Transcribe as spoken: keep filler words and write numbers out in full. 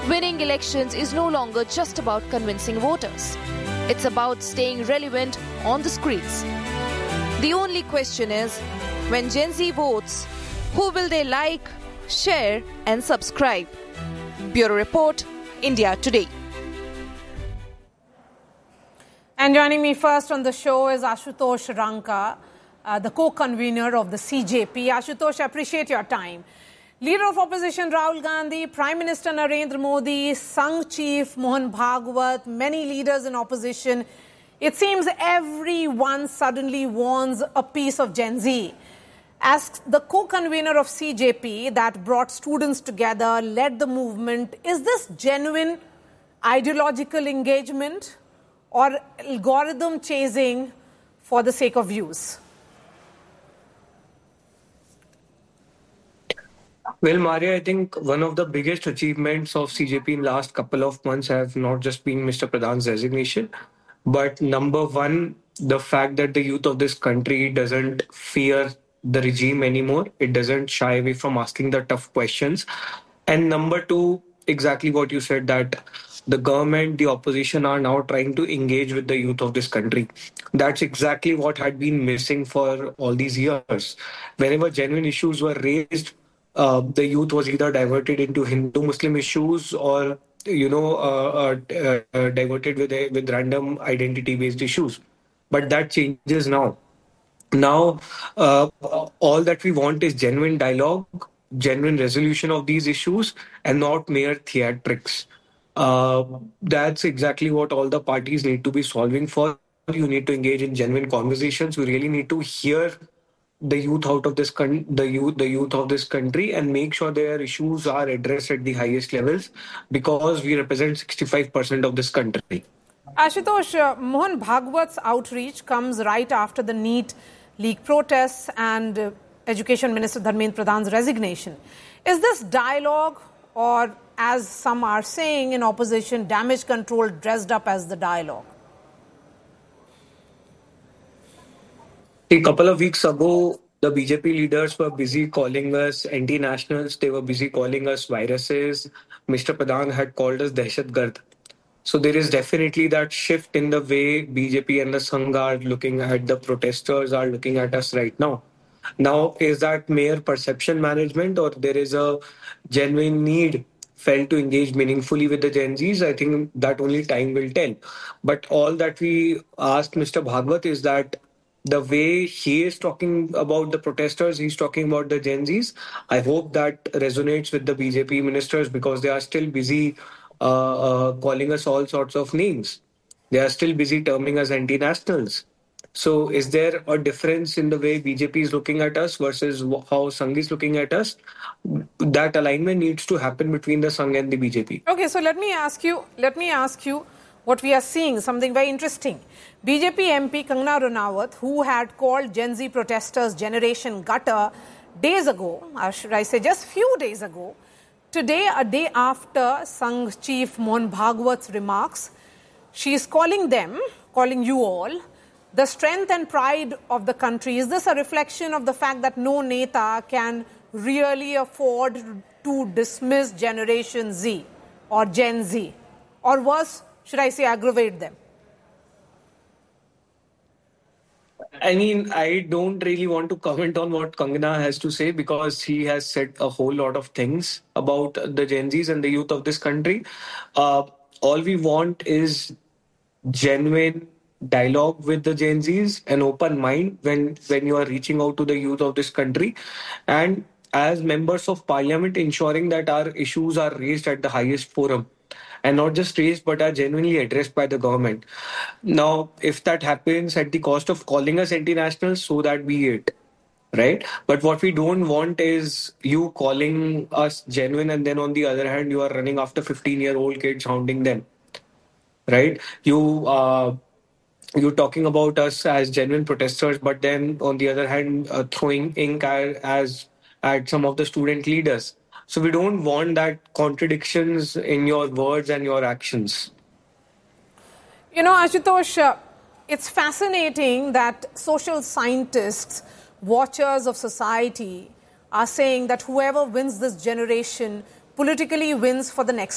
Winning elections is no longer just about convincing voters. It's about staying relevant on the screens. The only question is, when Gen Z votes, who will they like, share and subscribe? Bureau Report, India Today. And joining me first on the show is Ashutosh Ranka, uh, the co-convener of the C J P. Ashutosh, I appreciate your time. Leader of Opposition Rahul Gandhi, Prime Minister Narendra Modi, Sangh Chief Mohan Bhagwat, many leaders in opposition. It seems everyone suddenly wants a piece of Gen Z. As the co-convener of C J P that brought students together, led the movement, is this genuine ideological engagement or algorithm chasing for the sake of views? Well, Maria, I think one of the biggest achievements of C J P in the last couple of months have not just been Mister Pradhan's resignation, but number one, the fact that the youth of this country doesn't fear the regime anymore. It doesn't shy away from asking the tough questions. And number two, exactly what you said, that the government, the opposition are now trying to engage with the youth of this country. That's exactly what had been missing for all these years. Whenever genuine issues were raised, uh, the youth was either diverted into Hindu-Muslim issues or, you know, uh, uh, uh, diverted with, a, with random identity-based issues. But that changes now. Now, uh, all that we want is genuine dialogue, genuine resolution of these issues, and not mere theatrics. Uh, that's exactly what all the parties need to be solving for. You need to engage in genuine conversations. You really need to hear the youth out of this con- the youth the youth of this country and make sure their issues are addressed at the highest levels, because we represent sixty-five percent of this country. Ashutosh, uh, Mohan Bhagwat's outreach comes right after the NEET leak protests and uh, Education Minister Dharmendra Pradhan's resignation. Is this dialogue, or as some are saying in opposition, damage control dressed up as the dialogue? A couple of weeks ago, the B J P leaders were busy calling us anti-nationals. They were busy calling us viruses. Mister Pradhan had called us Dehshatgard. So there is definitely that shift in the way B J P and the Sangh are looking at the protesters, are looking at us right now. Now, is that mere perception management, or there is a genuine need felt to engage meaningfully with the Gen Zs? I think that only time will tell. But all that we asked Mister Bhagwat is that the way he is talking about the protesters, he's talking about the Gen Zs. I hope that resonates with the B J P ministers, because they are still busy uh, uh, calling us all sorts of names. They are still busy terming us anti-nationals. So is there a difference in the way B J P is looking at us versus how Sangh is looking at us? That alignment needs to happen between the Sangh and the B J P. Okay, so let me ask you, let me ask you what we are seeing, something very interesting. B J P M P Kangana Ranawat, who had called Gen Z protesters Generation Gutter days ago, or should I say just few days ago, today, a day after Sangh Chief Mohan Bhagwat's remarks, she is calling them, calling you all, the strength and pride of the country. Is this a reflection of the fact that no Neta can really afford to dismiss Generation Z or Gen Z? Or worse, should I say, aggravate them? I mean, I don't really want to comment on what Kangana has to say, because he has said a whole lot of things about the Gen Zs and the youth of this country. Uh, all we want is genuine dialogue with the Gen Zs, an open mind when, when you are reaching out to the youth of this country. And as members of parliament, ensuring that our issues are raised at the highest forum. And not just raised, but are genuinely addressed by the government. Now, if that happens at the cost of calling us anti-nationals, so that be it, right? But what we don't want is you calling us genuine, and then on the other hand, you are running after fifteen-year-old kids, hounding them, right? You uh, you're talking about us as genuine protesters, but then on the other hand, uh, throwing ink as at some of the student leaders. So we don't want that contradictions in your words and your actions. You know, Ashutosh, uh, it's fascinating that social scientists, watchers of society, are saying that whoever wins this generation politically wins for the next